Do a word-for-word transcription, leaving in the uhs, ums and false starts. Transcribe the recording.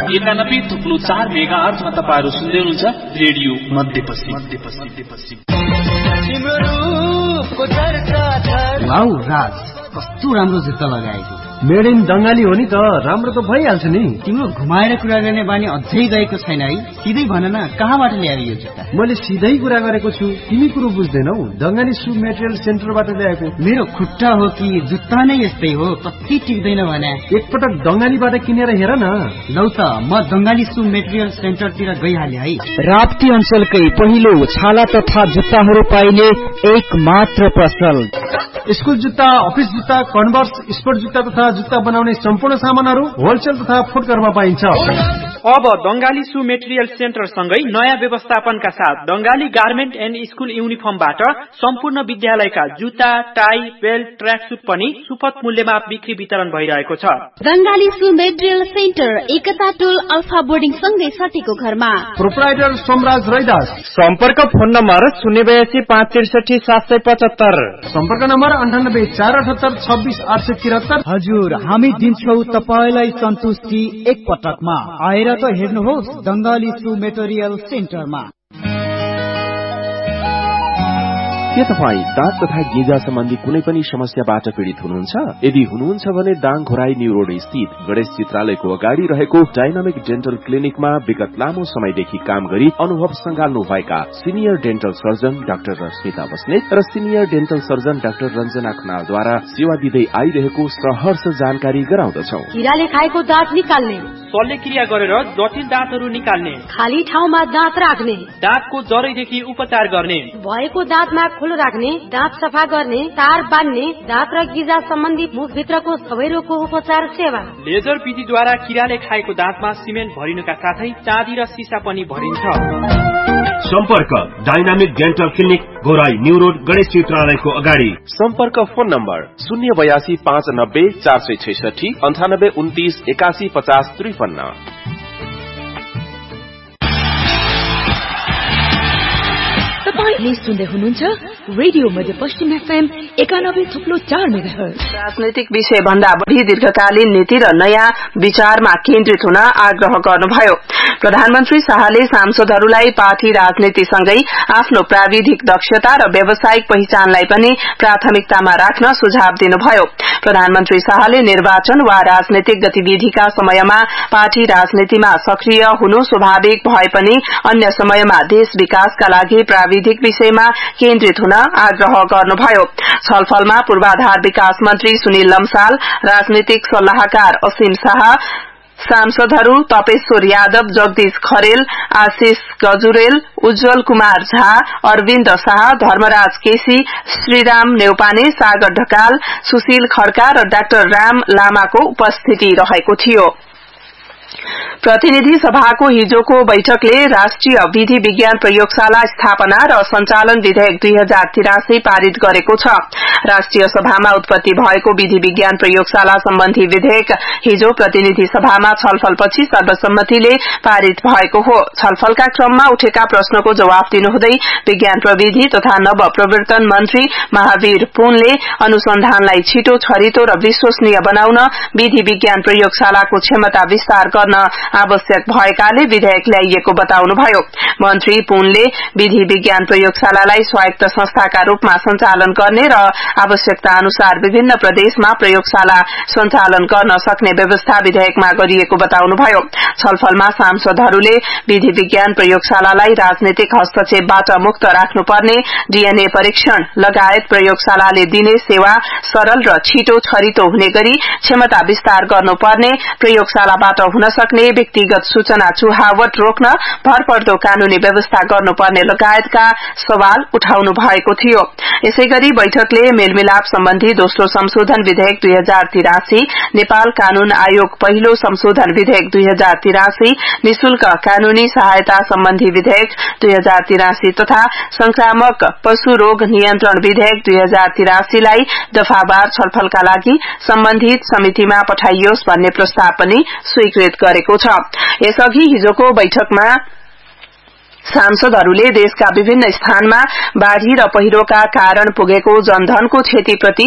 एकानब्बे थुप्लो चार मेगा अर्थमा तपाईँहरू सुन्दै हुनुहुन्छ रेडियो मध्यपश्चिम मध्यपश्चिम। वाउ राज, कस्तो राम्रो जुत्ता लगाएको। मेड इन बंगाली हो नि त, राम्रो त भइहाल्छ नि। तिम्रो घुमाएर कुरा गर्ने बानी अझै गएको छैन है? सिधै भन न, कहाँबाट ल्यायो यो जुत्ता? मैले सिधै कुरा गरेको छु, तिमी कुरो बुझ्दैनौ। बंगाली सु मेटेरियल सेन्टरबाट ल्याएको। मेरो खुट्टा हो कि जुत्ता नै यस्तै हो, कति टिक्दैन भने। एकपटक बंगालीबाट किनेर हेर न। लौ त, म बंगाली सु मेटेरियल सेन्टरतिर गइहालेँ है। राप्ती अञ्चलकै पहिलो छाला तथा जुत्ताहरू पाइने एक मात्र पसल। स्कुल जुत्ता, अफिस जुत्ता, कन्भर्स, स्पोर्ट जुत्ता तथा जुत्ता बनाउने सम्पूर्ण सामानहरू होलसेल तथा फुटकरमा पाइन्छ। अब बंगाली सु मेटेरियल सेन्टर सँगै नयाँ व्यवस्थापनका साथ बंगाली गार्मेन्ट एन्ड स्कुल युनिफर्मबाट सम्पूर्ण विद्यालयका जुत्ता, टाई, बेल्ट, ट्र्याक सुट पनि सुपथ मूल्यमा बिक्री वितरण भइरहेको छ। बंगाली सु मेटेरियल सेन्टर एकता टोल अल्फा बोर्डिङ सँगै सतीको घरमा। प्रोप्राइटर सोमराज रैदास। सम्पर्क फोन नम्बर शून्य बयासी पाँच त्रिसठी सात सय पचहत्तर। सम्पर्क नम्बर अन्ठानब्बे चार अठहत्तर छब्बीस आठ सय तिहत्तर। हजुर, हामी दिन्छौ तपाईलाई सन्तुष्टि एक पटकमा। आएर त हेर्नुहोस् बंगाली सु मेटेरियल सेन्टरमा। के तपाईँ दाँत तथा गेजा सम्बन्धी कुनै पनि समस्याबाट पीड़ित हुनुहुन्छ? यदि हुनुहुन्छ भने दाङ घोराई न्यू रोड स्थित गणेश चित्रालयको अगाडि रहेको डाइनामिक डेन्टल क्लिनिकमा विगत लामो समयदेखि काम गरी अनुभव संगाल्नु भएका senior dental surgeon doctor Rashmita Basnet र senior dental surgeon doctor Ranjana खनालद्वारा सेवा दिँदै आइरहेको सहर्ष जानकारी गराउँदछौ। कीराले खाएको दाँत निकाल्ने, शल्यक्रिया गरेर जटिल दाँतहरू निकाल्ने, खाली ठाउँमा दाँत राख्ने, दाँतको जरैदेखि उपचार गर्ने, भएको दाँतमा खुलो राख्ने, दाँत सफा गर्ने, तार बान्ने, दाँत र गिजा सम्बन्धी मुखभित्रको सबै रोगको उपचार सेवा। लेजर विधिद्वारा कीराले खाएको दाँतमा सिमेन्ट भरिनुका साथै चाँदी र सिसा पनि भरिन्छ। सम्पर्क dynamic dental clinic Ghorahi new road Ganesh चित्रालयको अगाडि। सम्पर्क फोन नम्बर शून्य बयासी पाँच नब्बे चार सय छैसठी अन्ठानब्बे उन्तिस एकासी पचास त्रिपन्न। तपाईले सुन्दै हुनुहुन्छ रेडियो मध्यपश्चिम एफएम एकानब्बे थुप्लो चार मेगाहर्ज। राजनैतिक विषय भन्दा बढ़ी दीर्घकालीन नीति र नयाँ विचारमा केन्द्रित हुन आग्रह गर्नुभयो। प्रधानमन्त्री शाहले सांसदहरूलाई पार्टी राजनीतिसँगै आफ्नो प्राविधिक दक्षता र व्यावसायिक पहिचानलाई पनि प्राथमिकतामा राख्न सुझाव दिनुभयो। प्रधानमन्त्री शाहले निर्वाचन वा राजनैतिक गतिविधिका समयमा पार्टी राजनीतिमा सक्रिय हुनु स्वाभाविक भए पनि अन्य समयमा देश विकासका लागि प्राविधिक विषयमा केन्द्रित हुन आग्रह गर्नुभयो। छलफलमा पूर्वाधार विकास मन्त्री सुनिल लम्साल, राजनीतिक सल्लाहकार असीम शाह, सांसदहरू तपेश्वर यादव, जगदीश खरेल, आशिष गजुरेल, उज्जवल कुमार झा, अरविन्द शाह, धर्मराज केसी, श्रीराम नेउपाने, सागर ढकाल, सुशील खड्का र डाक्टर राम लामाको उपस्थिति रहेको थियो। प्रतिनिधि सभाको हिजोको बैठकले राष्ट्रिय विधि विज्ञान प्रयोगशाला स्थापना र सञ्चालन विधेयक दुई हजार तिरासी पारित गरेको छ। राष्ट्रिय सभामा उत्पत्ति भएको विधि विज्ञान प्रयोगशाला सम्बन्धी विधेयक हिजो प्रतिनिधि सभामा छलफलपछि सर्वसम्मतिले पारित भएको हो। छलफलका क्रममा उठेका प्रश्नको जवाफ दिनुहुँदै विज्ञान प्रविधि तथा नव प्रवर्तन मन्त्री महावीर पुनले अनुसन्धानलाई छिटो, छरितो र विश्वसनीय बनाउन विधि विज्ञान प्रयोगशालाको क्षमता विस्तार गर्न आवश्यक भएकाले विधेयक ल्याइएको बताउनुभयो। मन्त्री पुनले विधि विज्ञान प्रयोगशालालाई स्वायत्त संस्थाका रूपमा सञ्चालन गर्ने र आवश्यकता अनुसार विभिन्न प्रदेशमा प्रयोगशाला सञ्चालन गर्न सक्ने व्यवस्था विधेयकमा गरिएको बताउनुभयो। छलफलमा सांसदहरूले विधि विज्ञान प्रयोगशालालाई राजनैतिक हस्तक्षेपबाट मुक्त राख्नुपर्ने, डीएनए परीक्षण लगायत प्रयोगशालाले दिने सेवा सरल र छिटो, छरितो हुने गरी क्षमता विस्तार गर्नुपर्ने, प्रयोगशालाबाट हुन सक्ने व्यक्तिगत सूचना चुहावट रोक्न भरपर्दो कानूनी व्यवस्था गर्नुपर्ने लगायतका सवाल उठाउनु भएको थियो। यसैगरी बैठकले मेलमिलाप सम्बन्धी दोस्रो संशोधन विधेयक दुई हजार तिरासी, नेपाल कानून आयोग पहिलो संशोधन विधेयक दुई हजार तिरासी, निशुल्क कानूनी सहायता सम्बन्धी विधेयक दुई हजार तिरासी तथा संक्रामक पशु रोग नियन्त्रण विधेयक दुई हजार तिरासीलाई दफावार छलफलका लागि सम्बन्धित समितिमा पठाइयोस् भन्ने प्रस्ताव पनि स्वीकृत गरेको छ। यसअघि हिजोको बैठकमा सांसदहरूले देशका विभिन्न स्थानमा बाढ़ी र पहिरोका कारण पुगेको जनधनको क्षतिप्रति